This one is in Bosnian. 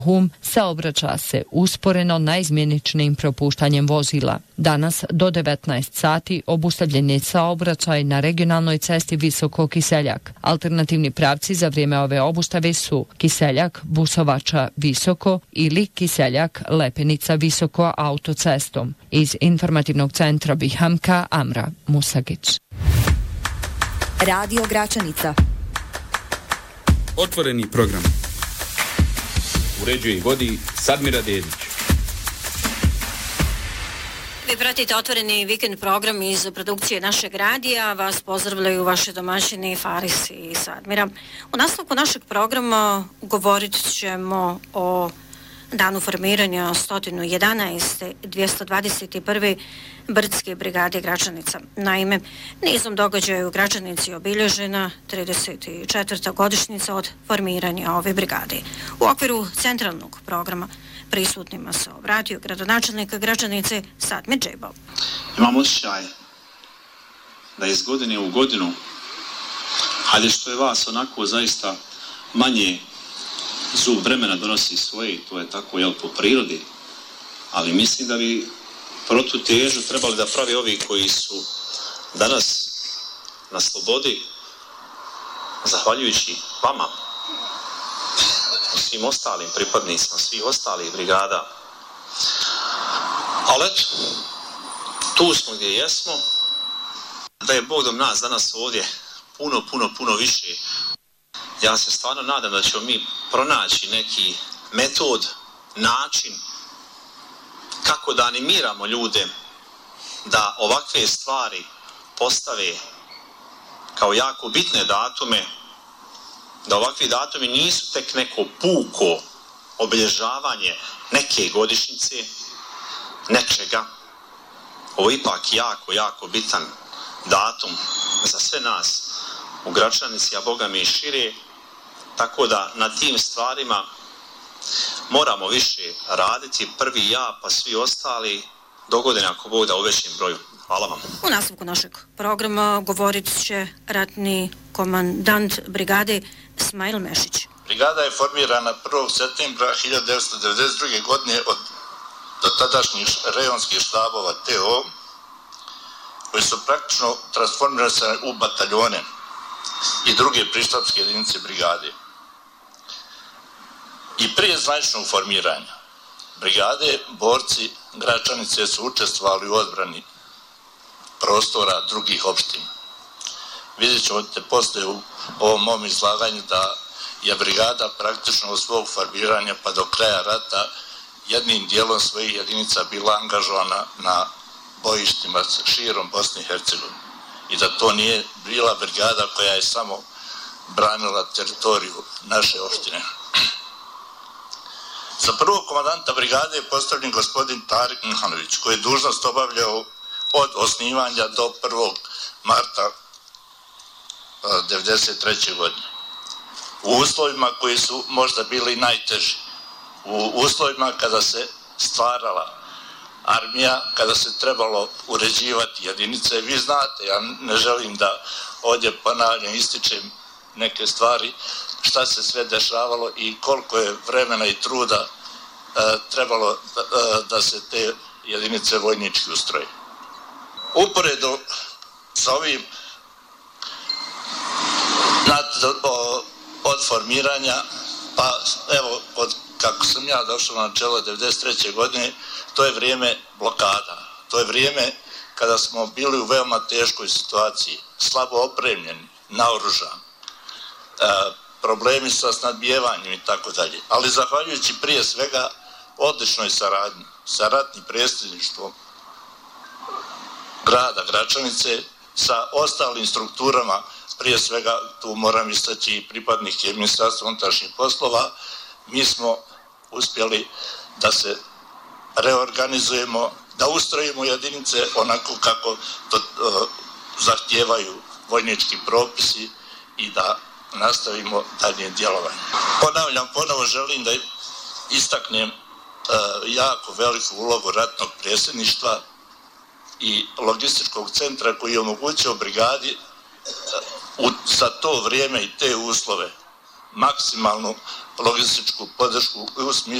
saobraća se usporeno naizmjeničnim propuštanjem vozila. Danas do 19 sati obustavljen je saobraćaj na regionalnoj cesti Visoko-Kiseljak. Alternativni pravci za vrijeme ove obustave su Kiseljak, Busovača, Visoko ili Kiseljak, Lepenica, Visoko autocestom. Iz informativnog centra Bihamka, Amra Musagić. Radio Gračanica. Otvoreni program. Uređuje i vodi Sadmira Dedić. Vi pratite otvoreni vikend program iz produkcije našeg radija. Vas pozdravljaju vaši domaćini Faris i Sadmira. U nastavku našeg programa govorit ćemo o danu formiranja 111. 221. Brdske brigade Gračanica. Naime, nizom događaja u Gračanici obilježena 34. godišnjica od formiranja ove brigade. U okviru centralnog programa prisutnima se obratio gradonačelnik Gračanice Sadmir Džebo. Imam osjećaj da iz godine u godinu, ali što je vas onako zaista manje, zub vremena donosi svoje, to je tako, jel, po prirodi, ali mislim da bi protutežu trebali da pravi ovi koji su danas na slobodi, zahvaljujući vama i svim ostalim pripadnicima, svih ostalih brigada. Ali eto, tu smo gdje jesmo, da je Bog do nas danas ovdje puno više. Ja se stvarno nadam da ćemo mi pronaći neki metod, način kako da animiramo ljude da ovakve stvari postave kao jako bitne datume, da ovakvi datumi nisu tek neko puko obilježavanje neke godišnjice, nečega. Ovo je ipak jako bitan datum za sve nas u Gračanici, a Boga mi i šire, tako da na tim stvarima moramo više raditi, prvi ja pa svi ostali, dogodine ako Bog da u većem broju. Hvala vam. U nastavku našeg programa govorit će ratni komandant brigade Smajl Mešić. Brigada je formirana 1. septembra 1992. godine od tadašnjih rejonskih štabova TO, koji su praktično transformirani u bataljone i druge prištabske jedinice brigade. I prije zvaničnog formiranja brigade, borci Gračanice su učestvovali u odbrani prostora drugih opština. Vidjet ćete poslije u ovom mom izlaganju da je brigada praktično od svog formiranja pa do kraja rata jednim dijelom svojih jedinica bila angažovana na bojištima širom Bosne i Hercegovine. I da to nije bila brigada koja je samo branila teritoriju naše opštine. Za prvog komandanta brigade je postavljen gospodin Tarik Mihanović, koji je dužnost obavljao od osnivanja do 1. marta 1993. godine. U uslovima koji su možda bili najteži, u uslovima kada se stvarala armija, kada se trebalo uređivati jedinice. Vi znate, ja ne želim da ovdje ponavljam, ističem neke stvari, šta se sve dešavalo i koliko je vremena i truda trebalo da se te jedinice vojnički ustroje. Uporedo sa ovim od formiranja, pa evo, kako sam ja došao na čelo 1993. godine, to je vrijeme blokada. To je vrijeme kada smo bili u veoma teškoj situaciji, slabo opremljeni, naoružani, problemi sa snadbijevanjem i tako dalje. Ali zahvaljujući prije svega odličnoj saradnji sa ratnim predsjedništvom grada Gračanice, sa ostalim strukturama, prije svega tu moram istaći i pripadnike Ministarstva unutrašnjih poslova, mi smo uspjeli da se reorganizujemo, da ustrojimo jedinice onako kako to zahtijevaju vojnički propisi i da nastavimo dalje djelovanje. Ponavljam, ponovo želim da istaknem jako veliku ulogu ratnog predsjedništva i logističkog centra koji je omogućio brigadi za to vrijeme i te uslove maksimalnu logističku podršku u smislu